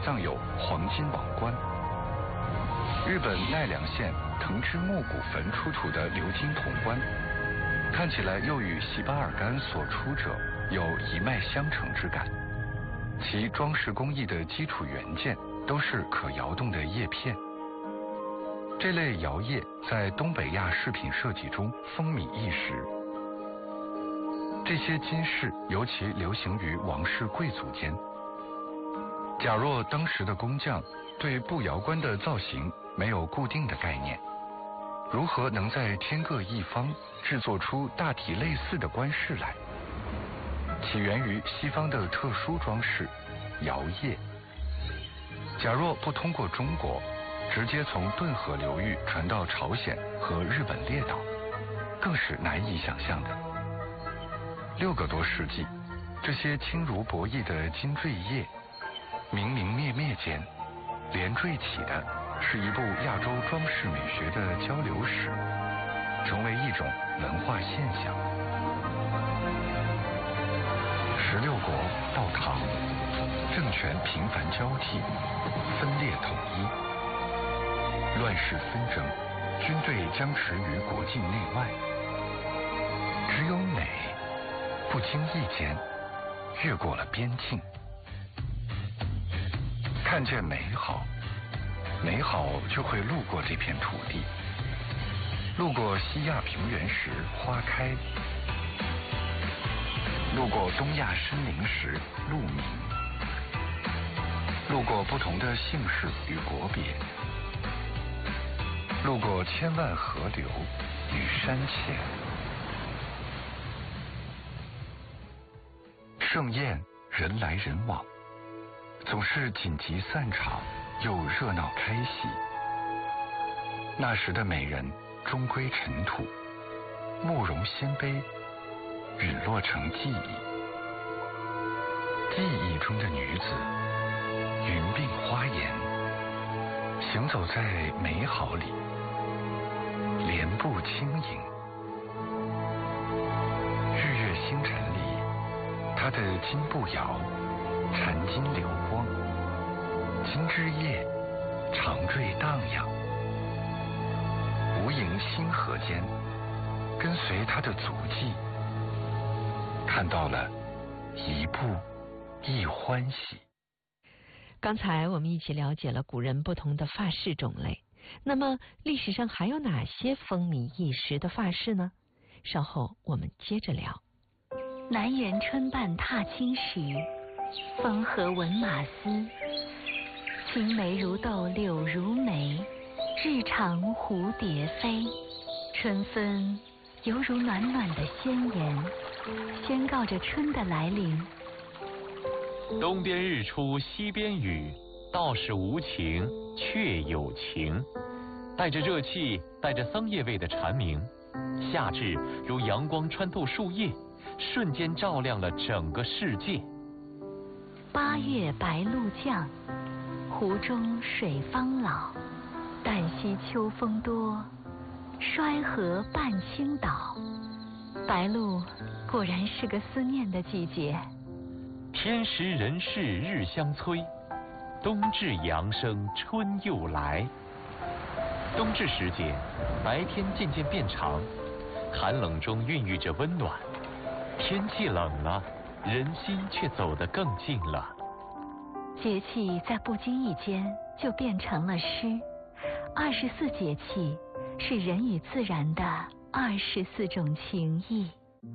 葬有黄金王冠。日本奈良县藤枝木古坟出土的鎏金铜冠，看起来又与细巴尔干所出者有一脉相承之感。其装饰工艺的基础元件都是可摇动的叶片。这类摇叶在东北亚饰品设计中风靡一时。这些金饰尤其流行于王室贵族间。假若当时的工匠对布摇冠的造型没有固定的概念，如何能在天各一方制作出大体类似的冠饰来？起源于西方的特殊装饰摇叶。假若不通过中国，直接从顿河流域传到朝鲜和日本列岛，更是难以想象的。6个多世纪，这些轻如薄翼的金坠叶，明明灭灭间，连缀起的是一部亚洲装饰美学的交流史，成为一种文化现象。16国到唐，政权频繁交替，分裂统一，乱世纷争，军队僵持于国境内外，只有美不经意间越过了边境。看见美好，美好就会路过这片土地，路过西亚平原时花开，路过东亚森林时鹿鸣，路过不同的姓氏与国别，路过千万河流与山前。盛宴人来人往，总是紧急散场又热闹开席。那时的美人终归尘土，慕容鲜卑，陨落成记忆。记忆中的女子，云鬓花颜，行走在美好里，莲步轻盈。日月星辰里，她的金步摇，缠金流光，金枝叶长坠荡漾。无垠星河间，跟随她的足迹，看到了一步一欢喜。 刚才我们一起了解了古人不同的发饰种类，那么历史上还有哪些风靡一时的发饰呢？稍后我们接着聊。 南园春半踏青时，风和闻马嘶。青梅如豆柳如眉，日长蝴蝶飞。春分犹如暖暖的宣言，宣告着春的来临。 东边日出西边雨，道是无晴却有晴。带着热气，带着桑叶味的蝉鸣，夏至如阳光穿透树叶，瞬间照亮了整个世界。 8月白露降，湖中水方老。旦夕秋风多，衰河半倾倒。白露果然是个思念的季节。 天时人事日相催，冬至阳生春又来。冬至时节，白天渐渐变长，寒冷中孕育着温暖。天气冷了，人心却走得更近了。 节气在不经意间就变成了诗。24节气是人与自然的24种情谊。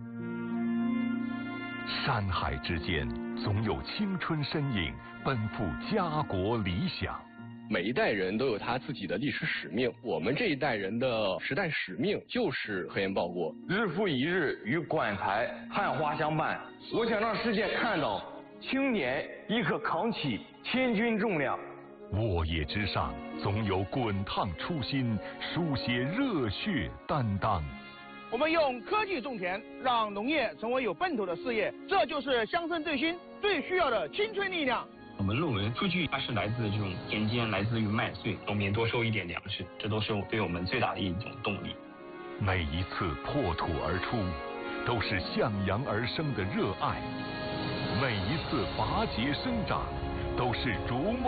山海之间，总有青春身影奔赴家国理想。 每一代人都有他自己的历史使命，我们这一代人的时代使命就是核烟报国。 日复一日与馆台汉花相伴，我想让世界看到青年亦可扛起千钧重量。 沃野之上，总有滚烫初心，书写热血担当。 我们用科技种田，让农业成为有奔头的事业，这就是乡村振兴最需要的青春力量。 我们论文数据它是来自这种田间，来自于麦穗，农民多收一点粮食，这都是对我们最大的一种动力。 每一次破土而出，都是向阳而生的热爱；每一次拔节生长，都是逐梦